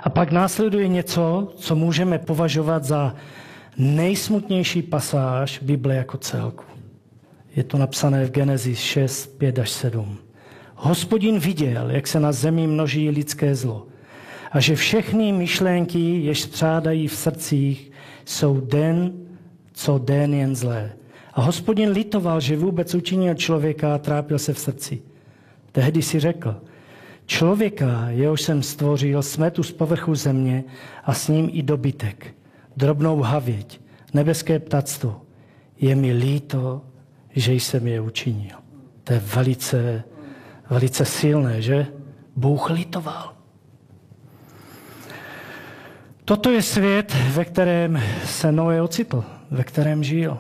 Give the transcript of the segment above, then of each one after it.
A pak následuje něco, co můžeme považovat za nejsmutnější pasáž Bible jako celku. Je to napsané v Genesis 6, 5 až 7. Hospodin viděl, jak se na zemi množí lidské zlo a že všechny myšlenky, jež střádají v srdcích, jsou den co den jen zlé. A Hospodin litoval, že vůbec učinil člověka a trápil se v srdci. Tehdy si řekl, člověka, jehož jsem stvořil, smetu z povrchu země a s ním i dobytek, drobnou havěť, nebeské ptactvo. Je mi líto, že jsem je učinil. To je velice silné, že? Bůh litoval. Toto je svět, ve kterém se Noé ocitl, ve kterém žil.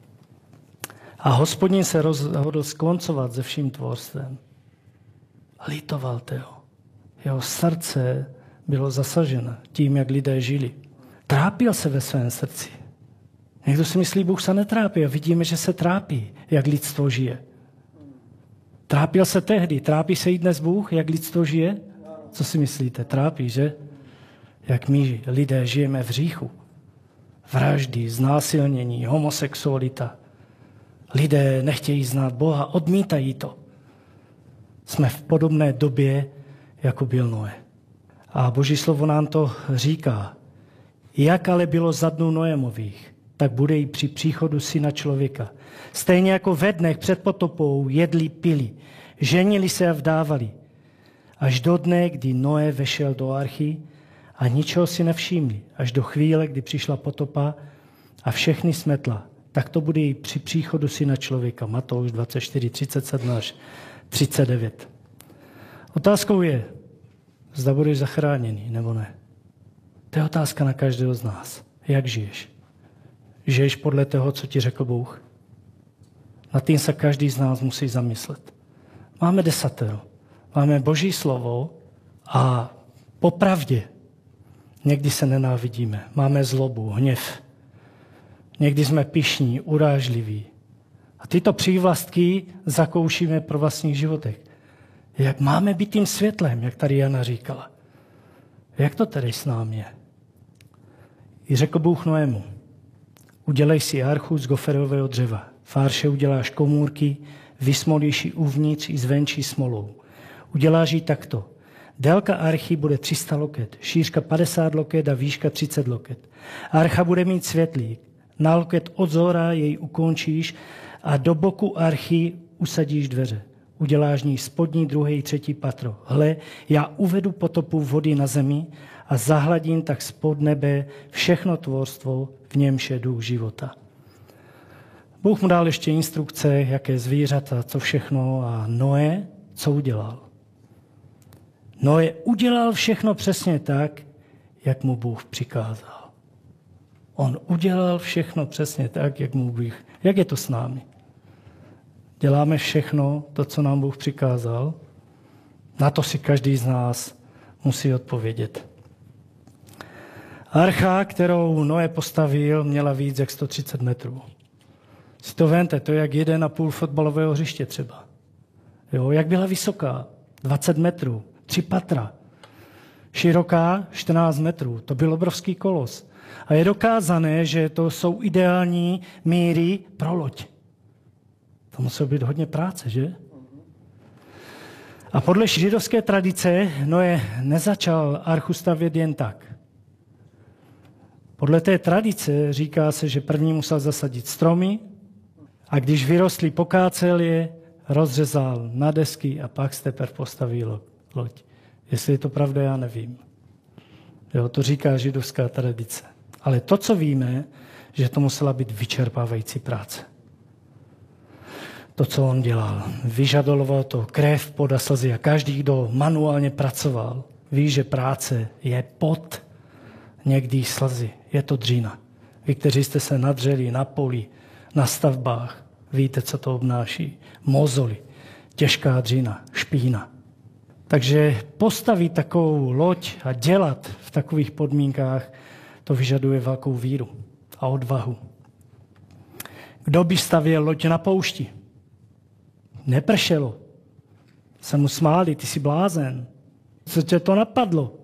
A Hospodin se rozhodl skoncovat se vším tvorstvem. Litoval toho. Jeho srdce bylo zasaženo tím, jak lidé žili. Trápil se ve svém srdci. Někdo si myslí, Bůh se netrápí a vidíme, že se trápí, jak lidstvo žije. Trápil se tehdy, trápí se i dnes Bůh, jak lidstvo žije? Co si myslíte? Trápí, že? Jak my lidé žijeme v hříchu. Vraždy, znásilnění, homosexualita. Lidé nechtějí znát Boha, odmítají to. Jsme v podobné době, jako byl Noé. A Boží slovo nám to říká. Jak ale bylo za dnů Noémových, tak bude i při příchodu Syna člověka. Stejně jako ve dnech před potopou jedli, pili, ženili se a vdávali. Až do dne, kdy Noé vešel do archy a ničeho si nevšimli. Až do chvíle, kdy přišla potopa a všechny smetla. Tak to bude i při příchodu Syna člověka. Matouš 24, 37 až 39. Otázkou je, zda budeš zachráněný, nebo ne. To je otázka na každého z nás. Jak žiješ? Žiješ podle toho, co ti řekl Bůh? Nad tím se každý z nás musí zamyslet. Máme 10. Máme Boží slovo a popravdě někdy se nenávidíme. Máme zlobu, hněv. Někdy jsme pyšní, urážliví. A tyto přívlastky zakoušíme pro vlastních životech. Jak máme být tím světlem, jak tady Jana říkala. Jak to tedy s námi je? I řekl Bůh Noému, udělej si archu z goferového dřeva. V arše uděláš komůrky, vysmolíš ji uvnitř i zvenčí smolou. Uděláš ji takto. Délka archy bude 300 loket, šířka 50 loket a výška 30 loket. Archa bude mít světlík. Na loket od zhora jej ukončíš a do boku archy usadíš dveře. Uděláš ní spodní, druhé, třetí patro. Hle, já uvedu potopu vody na zemi a zahladím tak spod nebe všechno tvorstvo, v němž je duch života. Bůh mu dal ještě instrukce, jaké zvířata, co všechno a Noé, co udělal. Noé udělal všechno přesně tak, jak mu Bůh přikázal. On udělal všechno přesně tak, jak mu Bůh. Jak je to s námi? Děláme všechno, to, co nám Bůh přikázal? Na to si každý z nás musí odpovědět. Archa, kterou Noé postavil, měla víc jak 130 metrů. Si to vemte, to je jak 1,5 fotbalového hřiště třeba. Jo, jak byla vysoká? 20 metrů, 3 patra. Široká 14 metrů, to byl obrovský kolos. A je dokázané, že to jsou ideální míry pro loď. To muselo být hodně práce, že? A podle židovské tradice Noé nezačal archu stavět jen tak. Podle té tradice říká se, že první musel zasadit stromy a když vyrostly, pokácel je, rozřezal na desky a pak teprve postavil loď. Jestli je to pravda, já nevím. Jo, to říká židovská tradice. Ale to, co víme, že to musela být vyčerpávající práce. To, co on dělal. Vyžadoval to krev, pot a slzy a každý, kdo manuálně pracoval, ví, že práce je pot, někdy slzy. Je to dřina. Vy, kteří jste se nadřeli na poli, na stavbách, víte, co to obnáší. Mozoly, těžká dřina, špína. Takže postavit takovou loď a dělat v takových podmínkách, to vyžaduje velkou víru a odvahu. Kdo by stavěl loď na poušti? Nepršelo. Se mu smáli, ty jsi blázen. Co tě to napadlo?